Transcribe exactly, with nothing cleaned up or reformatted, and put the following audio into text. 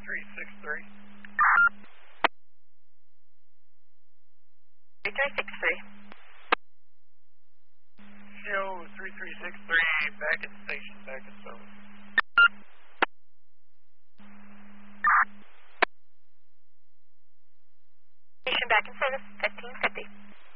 three six three. three three six three. Show three three six three, back at station, back at service. Station back in service, fifteen fifty.